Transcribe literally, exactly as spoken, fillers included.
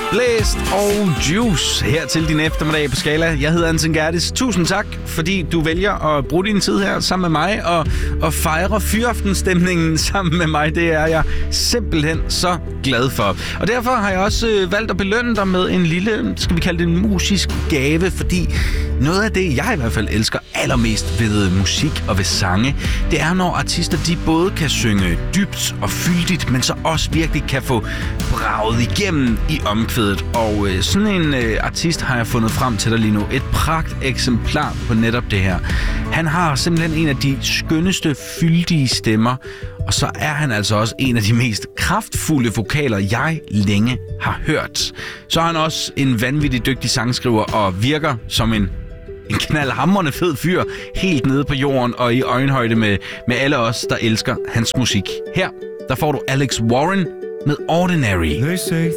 Blæst og Juice her til din eftermiddag på Skala. Jeg hedder Anton Gertis. Tusind tak, fordi du vælger at bruge din tid her sammen med mig og, og fejre fyraftenstemningen sammen med mig. Det er jeg simpelthen så glad for. Og derfor har jeg også øh, valgt at belønne dig med en lille, skal vi kalde det en musisk gave, fordi noget af det, jeg i hvert fald elsker allermest ved musik og ved sange, det er, når artister de både kan synge dybt og fyldigt, men så også virkelig kan få braget igennem i omkvædet. Og øh, sådan en øh, artist har jeg fundet frem til dig lige nu. Et pragt eksemplar på netop det her. Han har simpelthen en af de skønneste, fyldige stemmer, og så er han altså også en af de mest kraftfulde vokaler, jeg længe har hørt. Så er han også en vanvittig dygtig sangskriver og virker som en En knaldhamrende fed fyr, helt nede på jorden og i øjenhøjde med, med alle os, der elsker hans musik. Her, der får du Alex Warren med Ordinary. They say